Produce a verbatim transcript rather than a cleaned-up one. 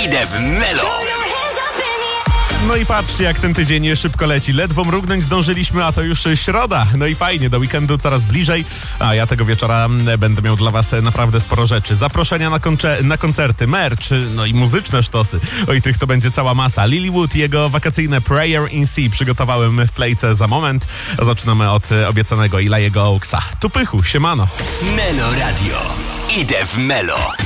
Idę w Melo. No i patrzcie, jak ten tydzień szybko leci. Ledwo mrugnąć zdążyliśmy, a to już środa. No i fajnie, do weekendu coraz bliżej. A ja tego wieczora będę miał dla was naprawdę sporo rzeczy. Zaproszenia na, konce- na koncerty, merch, no i muzyczne sztosy. Oj, tych to będzie cała masa. Lilywood i jego wakacyjne Prayer in Sea przygotowałem w plejce za moment. Zaczynamy od obiecanego Ilajego Oaksa. Tu pychu, siemano. Melo Radio. Idę w Melo.